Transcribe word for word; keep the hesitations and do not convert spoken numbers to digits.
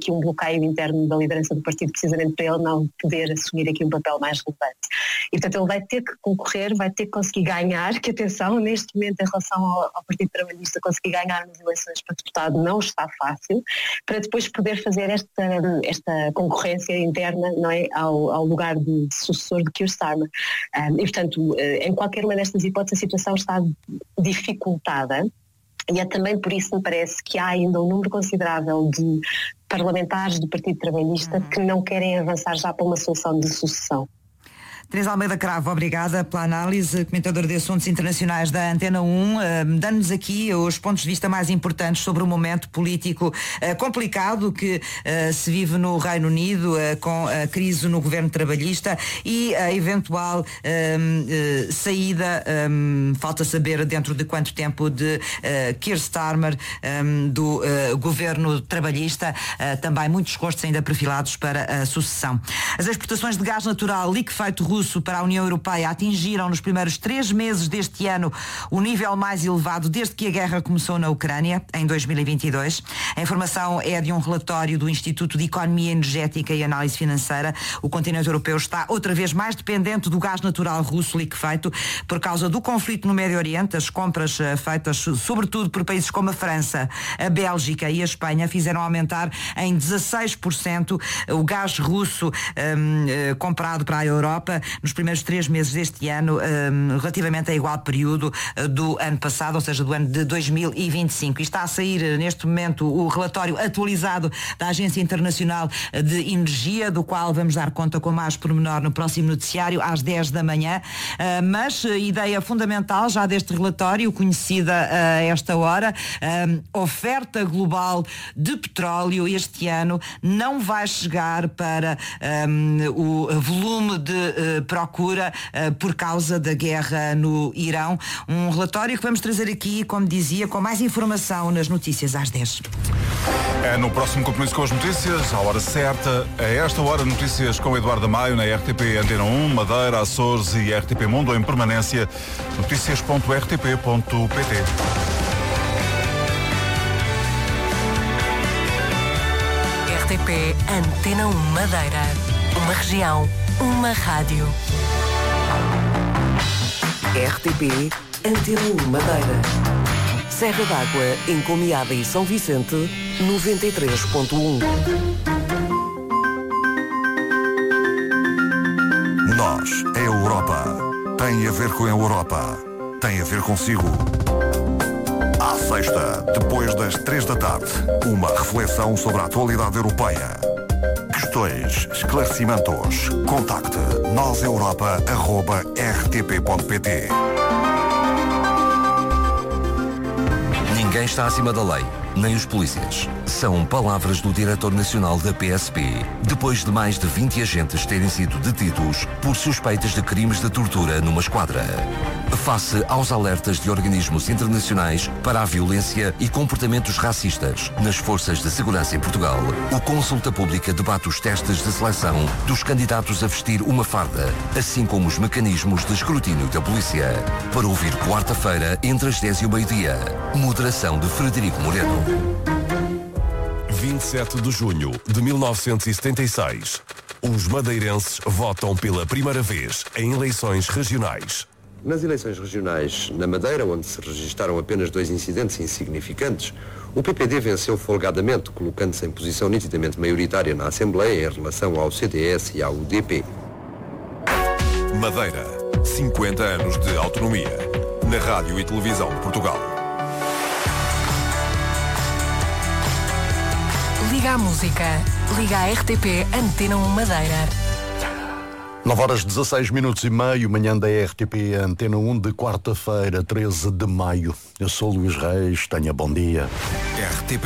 aqui um bloqueio interno da liderança do partido, precisamente para ele não poder assumir aqui um papel mais relevante. E portanto ele vai ter que concorrer, vai ter que conseguir ganhar, que atenção, neste momento em relação ao, ao Partido Trabalhista, conseguir ganhar nas eleições para deputado não está fácil, para depois poder fazer esta, esta concorrência interna, não é, ao, ao lugar de sucessor de Keir Starmer. Um, e portanto, em qualquer uma destas hipóteses a situação está dificultada. E é também por isso, me parece, que há ainda um número considerável de parlamentares do Partido Trabalhista que não querem avançar já para uma solução de sucessão. Teresa Almeida Cravo, obrigada pela análise, comentadora de assuntos internacionais da Antena um, dando-nos aqui os pontos de vista mais importantes sobre o momento político complicado que se vive no Reino Unido, com a crise no governo trabalhista e a eventual saída, falta saber dentro de quanto tempo, de Keir Starmer do governo trabalhista, também muitos custos ainda perfilados para a sucessão. As exportações de gás natural liquefeito russo para a União Europeia atingiram nos primeiros três meses deste ano o nível mais elevado desde que a guerra começou na Ucrânia, em dois mil e vinte e dois. A informação é de um relatório do Instituto de Economia Energética e Análise Financeira. O continente europeu está outra vez mais dependente do gás natural russo liquefeito por causa do conflito no Médio Oriente. As compras feitas sobretudo por países como a França, a Bélgica e a Espanha fizeram aumentar em dezasseis por cento o gás russo um, comprado para a Europa nos primeiros três meses deste ano, um, relativamente a igual período uh, do ano passado, ou seja, do ano de dois mil e vinte e cinco. E está a sair uh, neste momento o relatório atualizado da Agência Internacional de Energia, do qual vamos dar conta com mais pormenor no próximo noticiário, às dez da manhã. Uh, mas a uh, ideia fundamental já deste relatório, conhecida uh, a esta hora, uh, oferta global de petróleo este ano não vai chegar para um, o volume de uh, procura uh, por causa da guerra no Irão. Um relatório que vamos trazer aqui, como dizia, com mais informação nas notícias às dez. É no próximo compromisso com as notícias, à hora certa. A esta hora, notícias com Eduardo Amaio na R T P Antena um, Madeira, Açores e R T P Mundo em permanência. notícias ponto r t p ponto p t. R T P Antena um Madeira. Uma região, uma rádio. R T P Antena um Madeira. Serra d'Água, Encomiada e São Vicente, noventa e três ponto um. Nós, a Europa. Tem a ver com a Europa. Tem a ver consigo. À sexta, depois das três da tarde, uma reflexão sobre a atualidade europeia. Questões, esclarecimentos. Contacte nós europa arroba r t p ponto p t. Ninguém está acima da lei, nem os polícias. São palavras do diretor nacional da P S P, depois de mais de vinte agentes terem sido detidos por suspeitas de crimes de tortura numa esquadra. Face aos alertas de organismos internacionais para a violência e comportamentos racistas nas forças de segurança em Portugal, o Consulta Pública debate os testes de seleção dos candidatos a vestir uma farda, assim como os mecanismos de escrutínio da polícia. Para ouvir quarta-feira, entre as dez e o meio-dia. Moderação de Frederico Moreno. vinte e sete de junho de mil novecentos e setenta e seis. Os madeirenses votam pela primeira vez em eleições regionais. Nas eleições regionais na Madeira, onde se registaram apenas dois incidentes insignificantes, o P P D venceu folgadamente, colocando-se em posição nitidamente maioritária na Assembleia em relação ao C D S e ao U D P. Madeira, cinquenta anos de autonomia. Na Rádio e Televisão de Portugal. Liga à música. Liga à R T P Antena um Madeira. nove horas dezasseis minutos e meio, manhã da R T P Antena um de quarta-feira, treze de maio. Eu sou Luís Reis, tenha bom dia. R T P